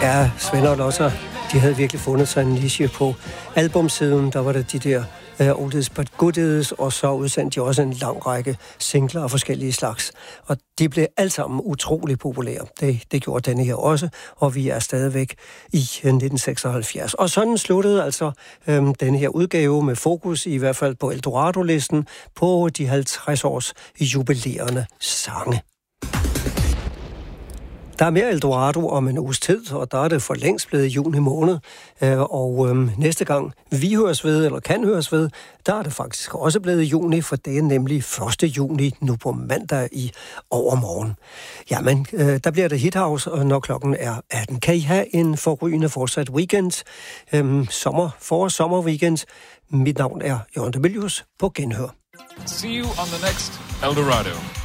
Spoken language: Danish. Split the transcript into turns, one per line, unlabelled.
Ja, Svend og Lotta, de havde virkelig fundet sig en niche på albumsiden. Der var det de der Oldies But Goodies, og så udsendte de også en lang række singler af forskellige slags. Og de blev alle sammen utrolig populære. Det gjorde denne her også, og vi er stadigvæk i 1976. Og sådan sluttede altså denne her udgave med fokus, i hvert fald på Eldorado-listen, på de 50 års jubilerende sange. Der er mere Eldorado om en uges tid, og der er det for længst blevet juni måned. Og næste gang vi høres ved, eller kan høres ved, der er det faktisk også blevet juni, for det er nemlig 1. juni, nu på mandag i overmorgen. Jamen, der bliver det Hithouse, når klokken er 18. Kan I have en forrygende fortsat weekend? Sommerweekend. Mit navn er Jørgen de Mylius på Genhør.
See you on the next Eldorado.